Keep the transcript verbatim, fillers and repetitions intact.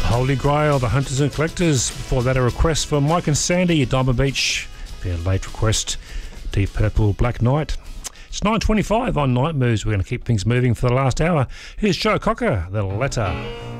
Holy Grail, the Hunters and Collectors. Before that, a request for Mike and Sandy at Diamond Beach. Their late request, Deep Purple, Black Knight. It's nine twenty-five on Night Moves. We're going to keep things moving for the last hour. Here's Joe Cocker, The Letter.